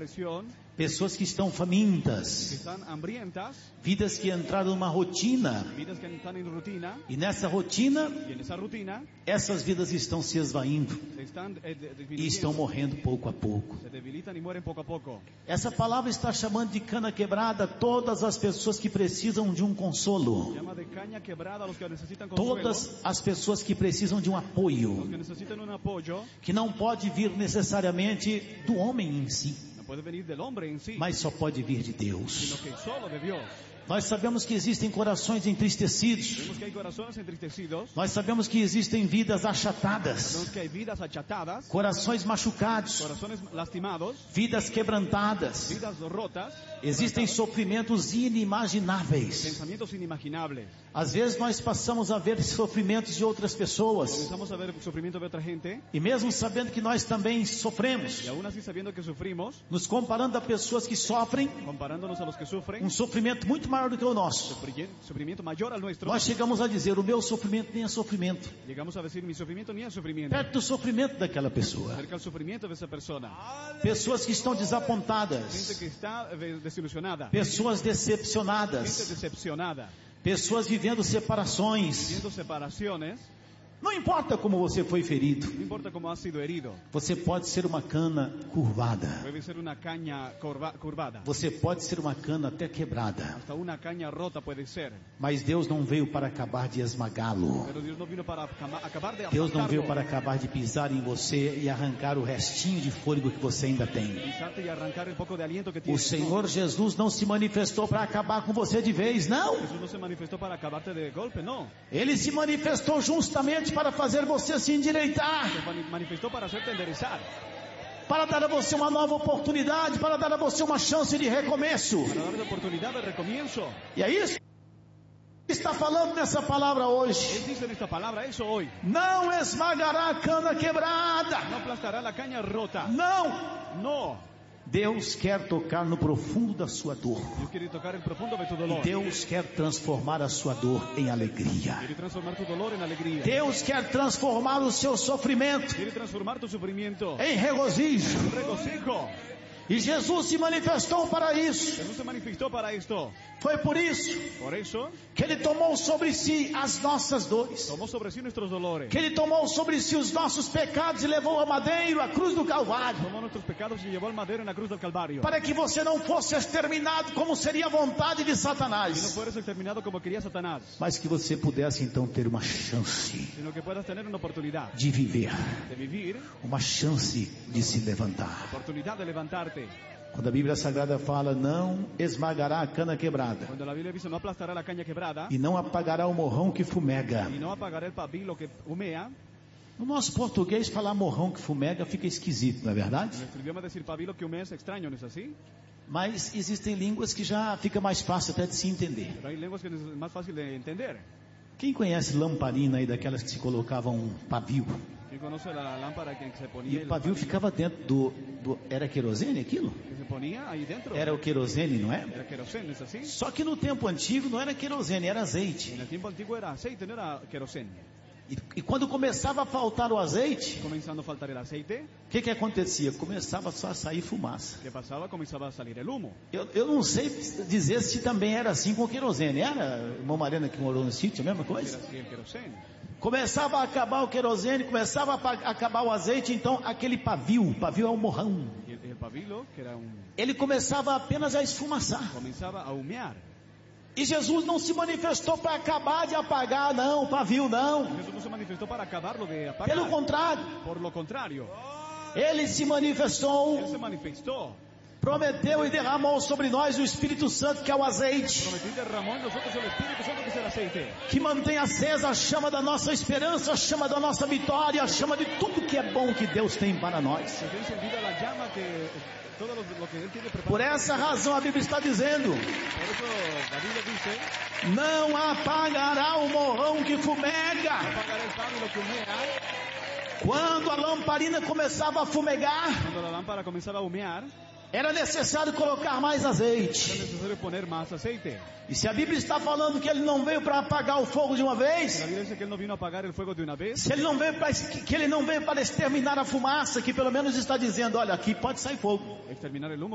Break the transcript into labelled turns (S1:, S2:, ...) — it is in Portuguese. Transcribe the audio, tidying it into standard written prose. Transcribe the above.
S1: depresión,
S2: pessoas que estão famintas,
S1: que están hambrientas,
S2: vidas que entraram numa rotina,
S1: vidas que están en rutina,
S2: e nessa rotina,
S1: y en esa rutina
S2: essas vidas estão se esvaindo
S1: se están
S2: e
S1: disminuyendo,
S2: estão morrendo pouco a pouco.
S1: se debilitan y mueren poco a poco.
S2: Essa palavra está chamando de cana quebrada todas as pessoas que precisam de um consolo,
S1: Llama de caña quebrada a los que necesitan consuelo,
S2: todas as pessoas que precisam de um
S1: los
S2: apoio,
S1: que necesitan un apoyo.
S2: que não pode vir necessariamente do homem em si,
S1: No puede venir del hombre en sí,
S2: mas só pode vir de
S1: sino
S2: Deus.
S1: que solo de Dios.
S2: Nós sabemos que existem corações entristecidos,
S1: Vemos que hay corazones entristecidos,
S2: nós sabemos que existem vidas achatadas,
S1: vemos que hay vidas achatadas,
S2: corações machucados,
S1: corazones lastimados,
S2: vidas quebrantadas,
S1: vidas rotas,
S2: existem sofrimentos inimagináveis.
S1: pensamientos inimaginables.
S2: Às vezes nós passamos a ver sofrimentos de outras pessoas,
S1: Comenzamos a ver el sufrimiento de otra gente,
S2: e mesmo sabendo que nós também sofremos,
S1: y aún así sabiendo que sufrimos,
S2: nos comparando a pessoas que sofrem
S1: comparándonos a los que sufren,
S2: um sofrimento muito maior do que o nosso,
S1: sufrimiento mayor al nuestro,
S2: nós chegamos a dizer: o meu sofrimento nem é sofrimento,
S1: llegamos a decir mi sufrimiento ni es sufrimiento,
S2: perto do sofrimento daquela pessoa.
S1: cerca al sufrimiento de esa persona.
S2: Pessoas que estão
S1: Gente
S2: desapontadas,
S1: que está desilusionada,
S2: pessoas
S1: gente
S2: decepcionadas,
S1: decepcionada,
S2: pessoas vivendo separações.
S1: viendo separaciones.
S2: Não importa como você foi ferido,
S1: No importa cómo has sido herido,
S2: você pode ser uma cana curvada,
S1: puede ser una caña curvada,
S2: você pode ser uma cana até quebrada,
S1: hasta una caña rota puede ser,
S2: mas Deus não veio para acabar de esmagá-lo.
S1: pero Dios no vino para acabar de
S2: Deus não veio
S1: aplastarlo,
S2: para acabar de pisar em você e arrancar o restinho de fôlego que você ainda tem.
S1: pisarte y arrancar el poco de aliento que
S2: O
S1: tienes.
S2: Senhor Jesus não se manifestou para acabar com você de vez, não.
S1: Jesús no se manifestó para acabarte de golpe, no.
S2: Ele se manifestou justamente para fazer você se endireitar,
S1: Se manifestó para hacerte enderezar,
S2: para dar a você uma nova oportunidade, para dar a você uma chance de recomeço.
S1: para darte oportunidad de recomienzo.
S2: E é isso que está falando nessa palavra hoje.
S1: Él dice en esta palabra eso hoy.
S2: Não esmagará a cana quebrada.
S1: No aplastará la caña rota.
S2: Não.
S1: No.
S2: Deus quer tocar no profundo da sua dor.
S1: Dios quiere tocar el profundo de tu
S2: E
S1: dolor.
S2: Deus quer transformar a sua dor em alegria.
S1: Quiere transformar tu dolor en alegría.
S2: Deus quer transformar o seu sofrimento
S1: Quiere transformar tu sufrimiento
S2: em regozijo.
S1: en regocijo.
S2: E Jesus se manifestou para isso.
S1: Jesús se manifestó para esto.
S2: Foi por isso
S1: Por eso,
S2: que Ele tomou sobre si as nossas dores,
S1: tomó sobre sí nuestros dolores.
S2: que Ele tomou sobre si os nossos pecados e levou a madeiro, a cruz do Calvário,
S1: Tomó nuestros pecados y llevó al madero en la cruz del Calvario.
S2: para que você não fosse exterminado como seria a vontade de
S1: Y no
S2: Satanás,
S1: fueras exterminado como quería Satanás,
S2: mas que você pudesse então ter uma chance
S1: sino que puedas tener una oportunidad
S2: de viver,
S1: de vivir,
S2: uma chance de se levantar.
S1: oportunidad de levantarte.
S2: Quando a Bíblia Sagrada fala: não esmagará a cana quebrada
S1: Cuando la Biblia dice no aplastará la caña quebrada
S2: e não apagará o morrão que fumega.
S1: y no apagará el pabilo que humea,
S2: No nosso português, falar morrão que fumega fica esquisito, não é
S1: en
S2: verdade?
S1: nuestro idioma decir pabilo que humea es extraño, ¿no es así?
S2: Mas existem línguas que já fica mais fácil até de se entender.
S1: Pero hay lenguas que es más fácil de entender.
S2: Quem conhece lamparina aí, daquelas que se colocavam um pavio?
S1: ¿Quién conoce la lámpara que se
S2: E
S1: ponía,
S2: o pavio ficava dentro era querosene aquilo?
S1: que se ponía ahí dentro?
S2: Era o querosene, não é?
S1: Era queroseno, ¿no es así?
S2: Só que no tempo antigo não era querosene, era azeite.
S1: En el tiempo antiguo era aceite, no era queroseno.
S2: E quando começava a faltar o azeite,
S1: Comenzando a faltar el aceite,
S2: o que acontecia? Começava só a sair fumaça.
S1: ¿qué pasaba? Comenzaba a salir el humo.
S2: Eu não sei dizer se também era assim com o querosene. Era uma Mariana que morou no sítio, a mesma
S1: Era
S2: coisa?
S1: así el queroseno.
S2: Começava a acabar o querosene, começava a acabar o azeite, então aquele pavio é um morrão.
S1: Y el pabilo, que era
S2: Ele começava apenas a esfumaçar.
S1: comenzaba a humear.
S2: E Jesus não se manifestou para acabar de apagar, não, o pavio não.
S1: Jesús no se manifestó para acabarlo de apagar.
S2: Pelo contrário,
S1: Por lo contrario,
S2: Ele se manifestou,
S1: Él se manifestó.
S2: prometeu e derramou sobre nós o Espírito Santo, que é o azeite,
S1: Prometió y derramó en nosotros el Espíritu Santo, que es el aceite.
S2: que mantém acesa a chama da nossa esperança, a chama da nossa vitória, a chama de tudo que é bom que Deus tem para nós.
S1: Que tiene encendida la llama que todo lo que Él tiene preparado.
S2: Por essa razão a Bíblia está dizendo:
S1: Por eso la Biblia dice,
S2: não apagará o morrão que
S1: no
S2: fumega.
S1: apagará el pabilo que humea.
S2: Quando a lamparina começava a fumegar,
S1: Cuando la lámpara comenzaba a humear,
S2: era necessário colocar mais
S1: era
S2: azeite.
S1: necesario poner más aceite.
S2: E se a Bíblia está falando que Ele não veio para apagar o fogo de uma
S1: La
S2: vez,
S1: Biblia dice que Él no vino a apagar el fuego de una vez,
S2: se Ele não veio para, que Ele não veio para exterminar a fumaça, que pelo menos está dizendo: olha, aqui pode sair fogo.
S1: exterminar el humo.